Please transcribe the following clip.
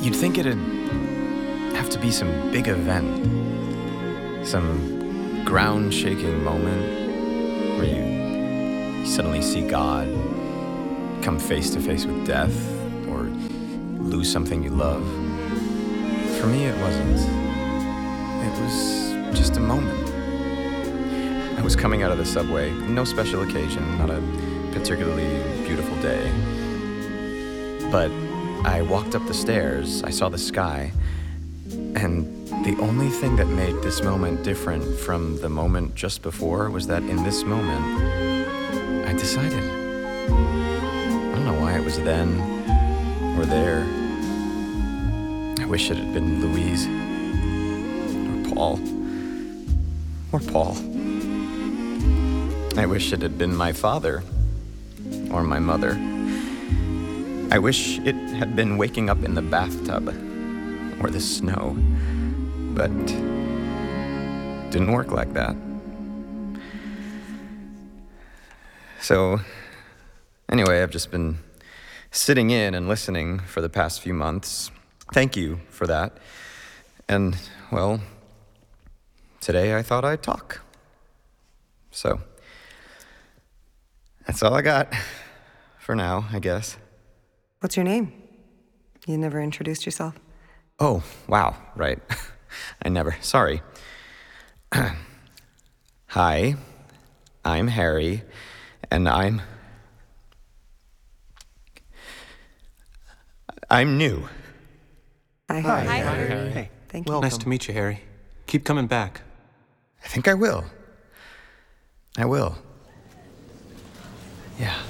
You'd think it'd have to be some big event, some ground-shaking moment where you suddenly see God, come face to face with death, or lose something you love. For me, it wasn't. It was just a moment. I was coming out of the subway, no special occasion, not a particularly beautiful day. But I walked up the stairs, I saw the sky, and the only thing that made this moment different from the moment just before was that in this moment, I decided. I don't know why it was then or there. I wish it had been Louise or Paul or Paul. I wish it had been my father or my mother. I wish it had been waking up in the bathtub or the snow, but it didn't work like that. So, anyway, I've just been sitting in and listening for the past few months. Thank you for that. And, well, today I thought I'd talk. So, that's all I got for now, I guess. What's your name? You never introduced yourself. Oh, wow, right. I never. Sorry. Hi, I'm Harry, and I'm new. Hi. Hi, Harry. Hey, Thank you. welcome. Nice to meet you, Harry. Keep coming back. I think I will. I will. Yeah.